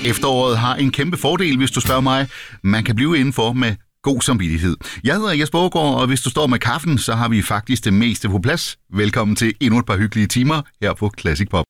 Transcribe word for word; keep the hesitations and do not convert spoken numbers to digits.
Efteråret har en kæmpe fordel, hvis du spørger mig. Man kan blive indenfor med god samvittighed. Jeg hedder Jesper Aagaard, og hvis du står med kaffen, så har vi faktisk det meste på plads. Velkommen til endnu et par hyggelige timer her på Classic Pop.